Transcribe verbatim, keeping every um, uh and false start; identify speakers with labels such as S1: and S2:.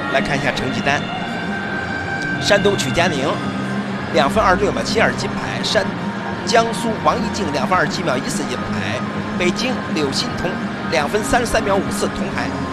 S1: 来看一下成绩单。山东曲佳宁两分二十六秒七二金牌，山江苏王一静两分二十七秒一四银牌，北京柳欣彤两分三十三秒五四铜牌。